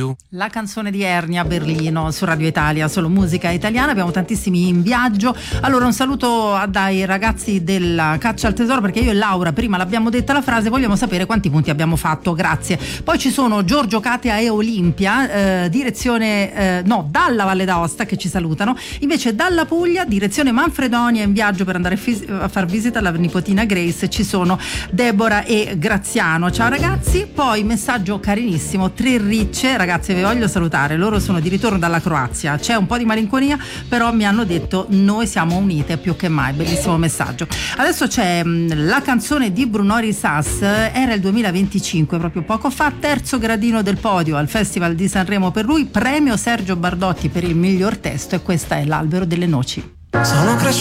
You. La canzone di Ernia a Berlino su Radio Italia, solo musica italiana. Abbiamo tantissimi in viaggio. Allora un saluto dai ragazzi della Caccia al Tesoro, perché io e Laura prima l'abbiamo detta la frase, vogliamo sapere quanti punti abbiamo fatto, grazie. Poi ci sono Giorgio, Katia e Olimpia, direzione dalla Valle d'Aosta, che ci salutano. Invece dalla Puglia, direzione Manfredonia, in viaggio per andare a far visita alla nipotina Grace, ci sono Deborah e Graziano. Ciao ragazzi. Poi messaggio carinissimo, 3 ricce, ragazzi vi voglio salutare, loro sono di ritorno dalla Croazia, c'è un po' di malinconia però mi hanno detto noi siamo unite più che mai, bellissimo messaggio. Adesso c'è la canzone di Bruno Risas, era il 2025 proprio poco fa, terzo gradino del podio al Festival di Sanremo per lui, premio Sergio Bardotti per il miglior testo, e questa è L'albero delle noci. Sono cresciuto